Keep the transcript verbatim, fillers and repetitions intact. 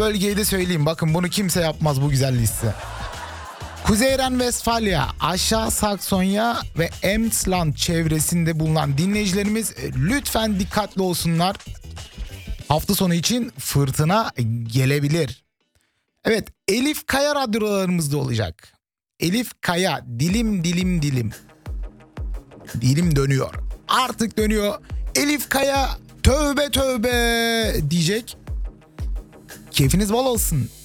bölgeyi de söyleyeyim. Bakın bunu kimse yapmaz bu güzelliği size. Kuzey Ren-Vestfalya, Aşağı Saksonya ve Emsland çevresinde bulunan dinleyicilerimiz lütfen dikkatli olsunlar. Hafta sonu için fırtına gelebilir. Evet, Elif Kaya radyolarımızda olacak. Elif Kaya, dilim dilim dilim. Dilim dönüyor. Artık dönüyor. Elif Kaya tövbe tövbe diyecek. Keyfiniz bol olsun.